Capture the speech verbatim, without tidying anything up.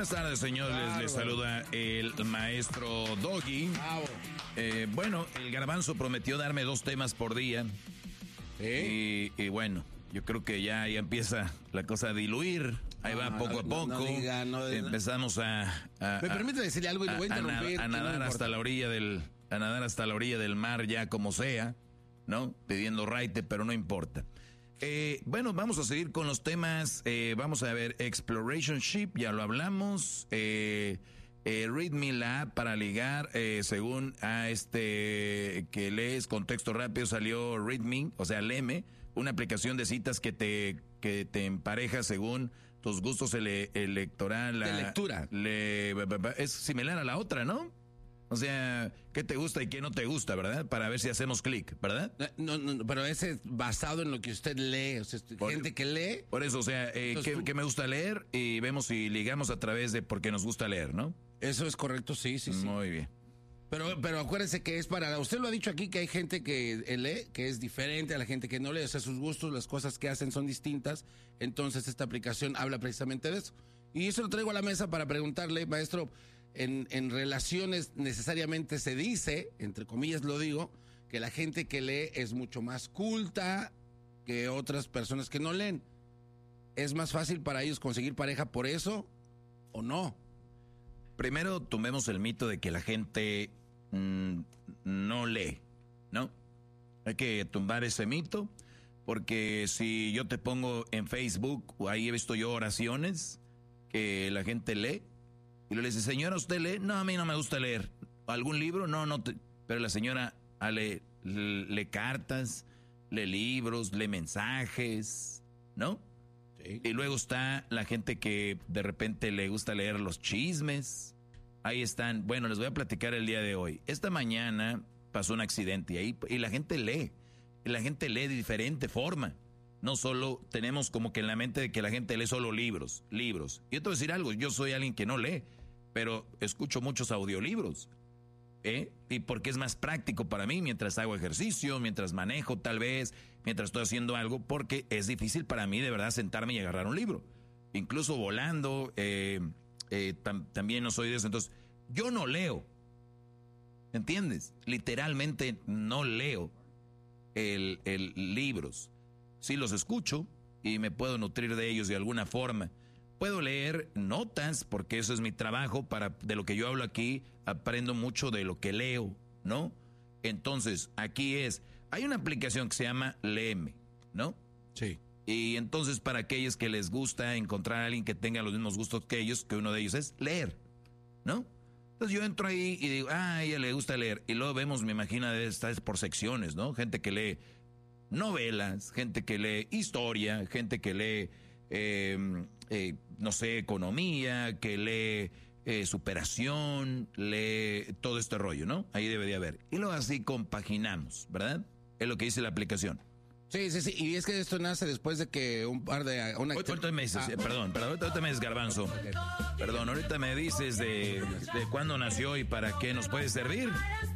Buenas tardes, señores. Claro, les saluda el maestro Doggy. Eh, bueno, el Garbanzo prometió darme dos temas por día. ¿Sí? Y, y bueno, yo creo que ya, ya empieza la cosa a diluir. Ahí va, no, poco a poco. No, no diga, no, Empezamos a... a Me permite decirle algo y lo voy a interrumpir. A, a nadar no hasta la orilla del... A nadar hasta la orilla del mar ya como sea, ¿no? Pidiendo raite, pero no importa. Eh, bueno, vamos a seguir con los temas. Eh, vamos a ver Exploration Ship, ya lo hablamos. Eh, eh, Read Me la app para ligar, eh, según a este que lees con texto rápido salió Read Me, o sea, léeme, una aplicación de citas que te que te empareja según tus gustos ele, electoral. De lectura. Le, es similar a la otra, ¿no? O sea, ¿qué te gusta y qué no te gusta, verdad? Para ver si hacemos clic, ¿verdad? No, no, pero ese es basado en lo que usted lee, o sea, por, gente que lee. Por eso, o sea, eh, ¿qué, ¿qué me gusta leer? Y vemos si ligamos a través de porque nos gusta leer, ¿no? Eso es correcto, sí, sí, sí. Muy bien. Pero, pero acuérdese que es para... Usted lo ha dicho aquí, que hay gente que lee, que es diferente a la gente que no lee. O sea, sus gustos, las cosas que hacen son distintas. Entonces, esta aplicación habla precisamente de eso. Y eso lo traigo a la mesa para preguntarle, maestro... En, en relaciones necesariamente se dice, entre comillas lo digo, que la gente que lee es mucho más culta que otras personas que no leen. ¿Es más fácil para ellos conseguir pareja por eso o no? Primero tomemos el mito de que la gente mmm, no lee, ¿no? Hay que tumbar ese mito, porque si yo te pongo en Facebook, ahí he visto yo oraciones que la gente lee. Y le dice, señora, ¿usted lee? No, a mí no me gusta leer. ¿Algún libro? No, no. Te... Pero la señora lee, lee cartas, lee libros, lee mensajes, ¿no? Sí. Y luego está la gente que de repente le gusta leer los chismes. Ahí están. Bueno, les voy a platicar el día de hoy. Esta mañana pasó un accidente y ahí y la gente lee. Y la gente lee de diferente forma. No solo tenemos como que en la mente de que la gente lee solo libros, libros. Y yo te voy a decir algo, yo soy alguien que no lee, pero escucho muchos audiolibros, ¿eh? Y porque es más práctico para mí mientras hago ejercicio, mientras manejo tal vez, mientras estoy haciendo algo, porque es difícil para mí de verdad sentarme y agarrar un libro. Incluso volando, eh, eh, tam, también no soy de eso. Entonces, yo no leo, ¿entiendes? Literalmente no leo el, el libros. Sí los escucho y me puedo nutrir de ellos de alguna forma. Puedo leer notas porque eso es mi trabajo. Para de lo que yo hablo aquí, aprendo mucho de lo que leo, ¿no? Entonces, aquí es, hay una aplicación que se llama Léeme, ¿no? Sí. Y entonces para aquellos que les gusta encontrar a alguien que tenga los mismos gustos que ellos, que uno de ellos es leer, ¿no? Entonces yo entro ahí y digo, ah, a ella le gusta leer. Y luego vemos, me imagino, está por secciones, ¿no? Gente que lee novelas, gente que lee historia, gente que lee, eh, eh, no sé, economía, que lee eh, superación, lee todo este rollo, ¿no? Ahí debería haber. Y luego así compaginamos, ¿verdad? Es lo que dice la aplicación. Sí, sí, sí. Y es que esto nace después de que un par de... Una... Ahorita me dices, ah. perdón, perdón, ahorita me dices, Garbanzo. Okay. Perdón, ahorita me dices de, de cuándo nació y para qué nos puede servir.